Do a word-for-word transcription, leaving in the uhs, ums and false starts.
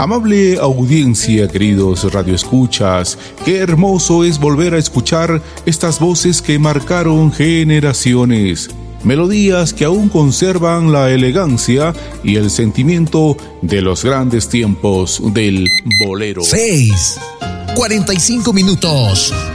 Amable audiencia, queridos radioescuchas, qué hermoso es volver a escuchar estas voces que marcaron generaciones. Melodías que aún conservan la elegancia y el sentimiento de los grandes tiempos del bolero. seis, cuarenta y cinco minutos.